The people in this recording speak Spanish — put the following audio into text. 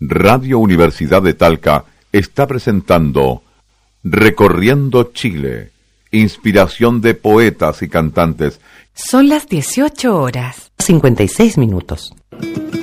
Radio Universidad de Talca está presentando Recorriendo Chile, inspiración de poetas y cantantes. Son las 18 horas, 56 minutos.